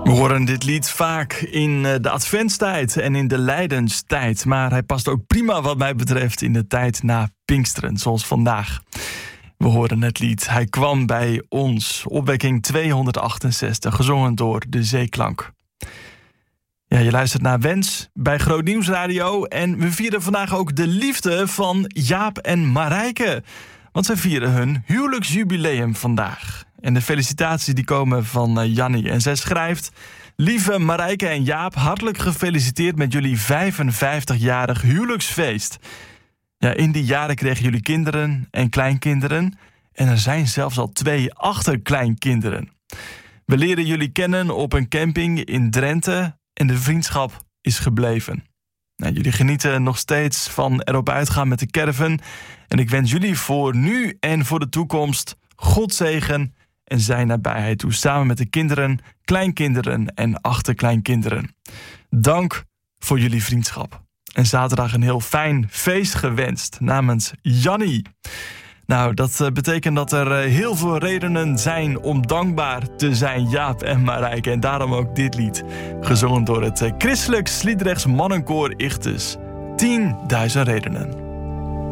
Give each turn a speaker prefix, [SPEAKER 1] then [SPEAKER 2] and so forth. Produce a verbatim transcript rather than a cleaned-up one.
[SPEAKER 1] We horen dit lied vaak in de adventstijd en in de lijdenstijd. Maar hij past ook prima wat mij betreft in de tijd na Pinksteren, zoals vandaag. We horen het lied Hij kwam bij ons, opwekking tweehonderdachtenzestig, gezongen door de Zeeklank. Ja, je luistert naar Wens bij Groot Nieuws Radio en we vieren vandaag ook de liefde van Jaap en Marijke. Want zij vieren hun huwelijksjubileum vandaag. En de felicitaties die komen van uh, Jannie. En zij schrijft: lieve Marijke en Jaap, hartelijk gefeliciteerd met jullie vijfenvijftigjarig huwelijksfeest. Ja, in die jaren kregen jullie kinderen en kleinkinderen. En er zijn zelfs al twee achterkleinkinderen. We leren jullie kennen op een camping in Drenthe en de vriendschap is gebleven. Nou, jullie genieten nog steeds van erop uitgaan met de caravan. En ik wens jullie voor nu en voor de toekomst God zegen en zijn nabijheid toe, samen met de kinderen, kleinkinderen en achterkleinkinderen. Dank voor jullie vriendschap. En zaterdag een heel fijn feest gewenst namens Jannie. Nou, dat uh, betekent dat er uh, heel veel redenen zijn om dankbaar te zijn, Jaap en Marijke. En daarom ook dit lied, gezongen door het uh, Christelijk Sliedrechts Mannenkoor Ichtes. tienduizend redenen.